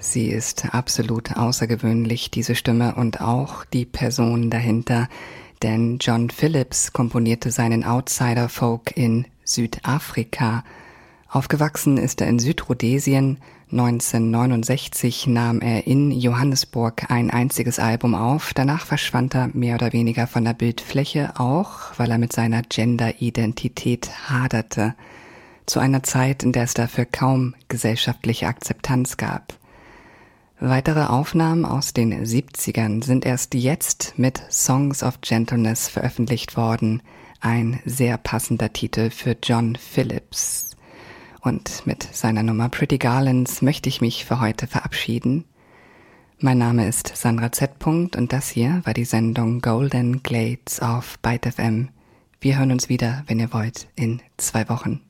Sie ist absolut außergewöhnlich, diese Stimme, und auch die Person dahinter, denn John Phillips komponierte seinen Outsider-Folk in Südafrika. Aufgewachsen ist er in Südrhodesien. 1969 nahm er in Johannesburg ein einziges Album auf. Danach verschwand er mehr oder weniger von der Bildfläche, auch weil er mit seiner Gender-Identität haderte. Zu einer Zeit, in der es dafür kaum gesellschaftliche Akzeptanz gab. Weitere Aufnahmen aus den 70ern sind erst jetzt mit Songs of Gentleness veröffentlicht worden. Ein sehr passender Titel für John Phillips. Und mit seiner Nummer Pretty Garlands möchte ich mich für heute verabschieden. Mein Name ist Sandra Z. und das hier war die Sendung Golden Glades auf Byte FM. Wir hören uns wieder, wenn ihr wollt, in 2 Wochen.